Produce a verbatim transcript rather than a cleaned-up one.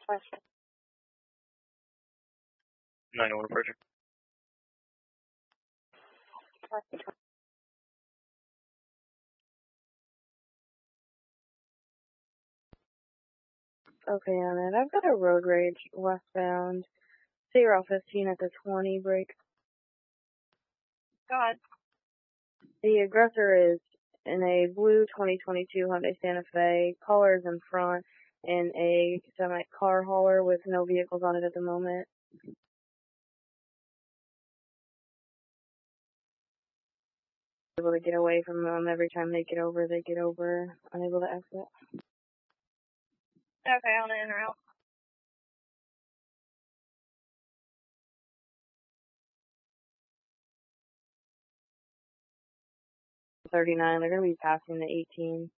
Question. nine one approaching. Okay, on it. I've got a road rage westbound. Say Route fifteen at the twenty break. Go ahead. The aggressor is in a blue twenty twenty-two Hyundai Santa Fe. Caller is in front in a semi-car hauler with no vehicles on it at the moment. Able to get away from them every time they get over, they get over, unable to exit. Okay, on the in route. thirty-nine, they're going to be passing the eighteen.